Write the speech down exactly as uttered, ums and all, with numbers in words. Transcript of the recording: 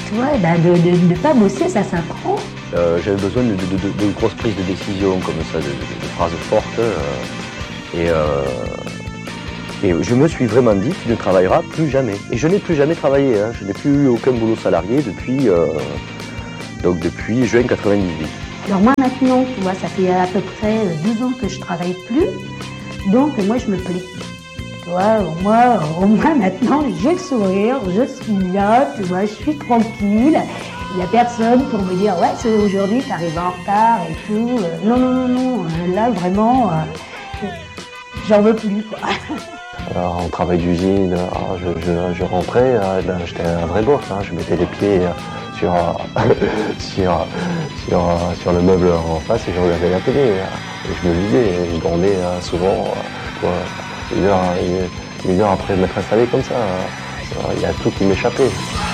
Ouais, bah de ne pas bosser, ça s'apprend. Euh, j'avais besoin de, de, de, de grosses prises de décision, comme ça, de, de, de phrases fortes. Euh, et, euh, et je me suis vraiment dit, tu ne travailleras plus jamais. Et je n'ai plus jamais travaillé, hein. Je n'ai plus eu aucun boulot salarié depuis, euh, donc depuis juin quatre-vingt-dix-huit. Alors moi maintenant, tu vois, ça fait à peu près dix ans que je travaille plus, donc moi je me plais. Tu vois, moi, au moins maintenant, j'ai le sourire, je suis bien, tu vois, je suis tranquille. Il n'y a personne pour me dire, ouais, c'est aujourd'hui, tu arrives en retard et tout. Non, non, non, non, là vraiment, euh, j'en veux plus, quoi. Alors, en travail d'usine, je, je, je rentrais, j'étais un vrai boss, hein, je mettais les pieds sur, sur, sur, sur le meuble en face et je regardais la télé. Et je me lisais, je dormais souvent quoi, une, heure, une, une heure après m'être installé comme ça. Il y a tout qui m'échappait.